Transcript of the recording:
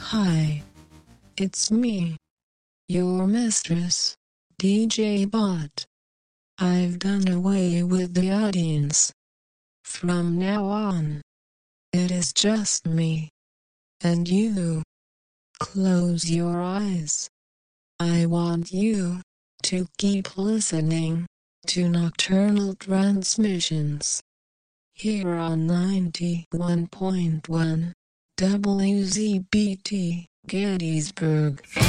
Hi, it's me, your mistress, DJ Bot. I've done away with the audience. From now on, it is just me and you. Close your eyes. I want you to keep listening to Nocturnal Transmissions here on 91.1 WZBT Gettysburg.